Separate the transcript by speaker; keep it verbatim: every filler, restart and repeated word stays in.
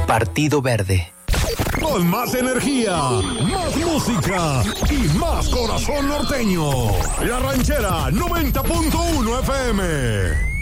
Speaker 1: Partido Verde.
Speaker 2: Con más energía, más música y más corazón norteño. La Ranchera noventa punto uno F M.